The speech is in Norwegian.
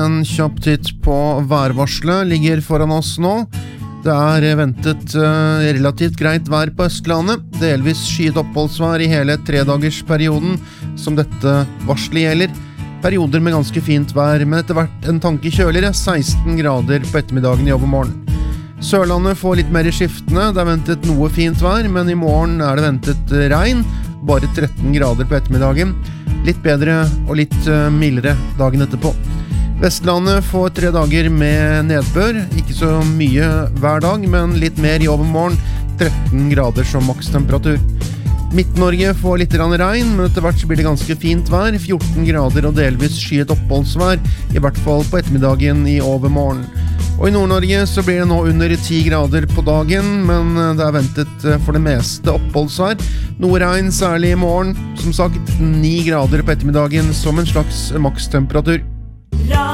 En kjapp titt på værvarselet ligger foran oss nå. Det er ventet relativt greit vær på Østlandet, delvis skyet oppholdsvær i hele 3-dagersperioden som dette varslet gjelder. Perioder med ganske fint vær, men etter hvert en tanke kjøligere, 16 grader på ettermiddagen i overmorgen. Sørlandet får litt mer skiftende, det er ventet noe fint vær, men i morgen er det ventet regn, bare 13 grader på ettermiddagen. Litt bedre og litt mildere dagen etterpå. Vestlandet får 3 dager med nedbør, ikke så mye hver dag, men litt mer i overmorgen, 13 grader som makstemperatur. Midt-Norge får litt regn, men etter hvert blir det ganske fint vær, 14 grader og delvis skyet oppholdsvær, i hvert fall på ettermiddagen i overmorgen. Og i Nord-Norge så blir det nå under 10 grader på dagen, men det er ventet for det meste oppholdsvær. Noe regn, særlig i morgen, som sagt 9 grader på ettermiddagen som en slags makstemperatur.